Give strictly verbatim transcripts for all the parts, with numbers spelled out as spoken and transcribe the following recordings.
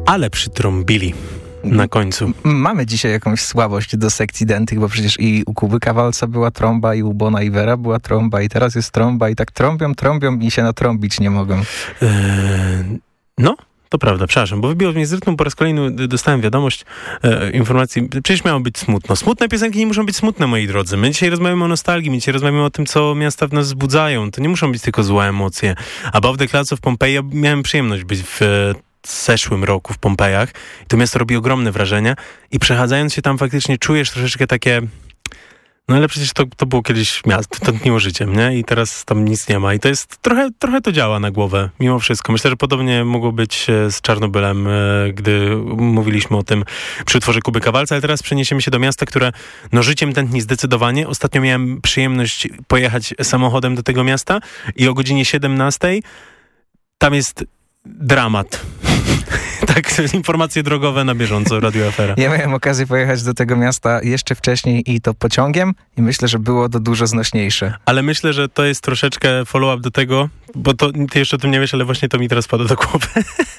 Ale przytrąbili na końcu. Mamy dzisiaj jakąś słabość do sekcji dętych, bo przecież i u Kuby Kawalca była trąba, i u Bona Ivera była trąba, i teraz jest trąba, i tak trąbią, trąbią i się natrąbić nie mogą. Eee, no, to prawda, przepraszam, bo wybiło mnie z rytmu, po raz kolejny dostałem wiadomość, e, informacji, przecież miało być smutno. Smutne piosenki nie muszą być smutne, moi drodzy. My dzisiaj rozmawiamy o nostalgii, my dzisiaj rozmawiamy o tym, co miasta w nas wzbudzają. To nie muszą być tylko złe emocje. Above the Clouds of Pompeii, ja miałem przyjemność być w zeszłym roku w Pompejach i to miasto robi ogromne wrażenie i przechadzając się tam faktycznie czujesz troszeczkę takie, no ale przecież to, to było kiedyś miasto, to tętniło życiem, nie? I teraz tam nic nie ma i to jest, trochę, trochę to działa na głowę, mimo wszystko. Myślę, że podobnie mogło być z Czarnobylem, gdy mówiliśmy o tym przy utworze Kuby Kawalca, ale teraz przeniesiemy się do miasta, które no życiem tętni zdecydowanie. Ostatnio miałem przyjemność pojechać samochodem do tego miasta i o godzinie siedemnastej tam jest dramat. Tak, informacje drogowe na bieżąco, Radio Afera. Ja miałem okazję pojechać do tego miasta jeszcze wcześniej i to pociągiem i myślę, że było to dużo znośniejsze. Ale myślę, że to jest troszeczkę follow-up do tego, bo to ty jeszcze o tym nie wiesz, ale właśnie to mi teraz pada do głowy,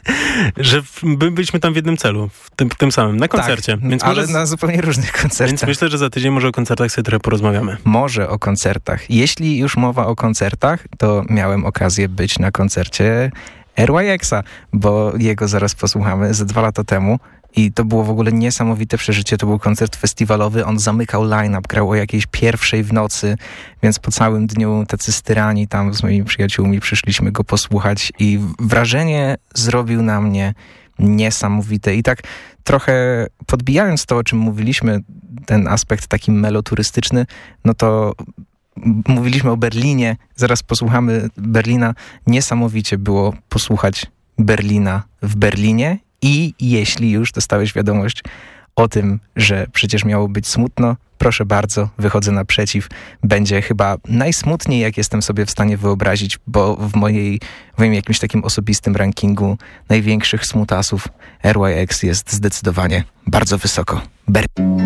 że my byliśmy tam w jednym celu, w tym, w tym samym, na koncercie. Tak, więc ale może, na zupełnie różnych koncertach. Więc myślę, że za tydzień może o koncertach sobie trochę porozmawiamy. Może o koncertach. Jeśli już mowa o koncertach, to miałem okazję być na koncercie R Y X-a, bo jego zaraz posłuchamy ze dwa lata temu i to było w ogóle niesamowite przeżycie. To był koncert festiwalowy, on zamykał line-up, grał o jakiejś pierwszej w nocy, więc po całym dniu tacy styrani tam z moimi przyjaciółmi przyszliśmy go posłuchać i wrażenie zrobił na mnie niesamowite. I tak trochę podbijając to, o czym mówiliśmy, ten aspekt taki meloturystyczny, no to mówiliśmy o Berlinie, zaraz posłuchamy Berlina. Niesamowicie było posłuchać Berlina w Berlinie i jeśli już dostałeś wiadomość o tym, że przecież miało być smutno, proszę bardzo, wychodzę naprzeciw. Będzie chyba najsmutniej, jak jestem sobie w stanie wyobrazić, bo w mojej, w moim jakimś takim osobistym rankingu największych smutasów R Y X jest zdecydowanie bardzo wysoko. Berlin.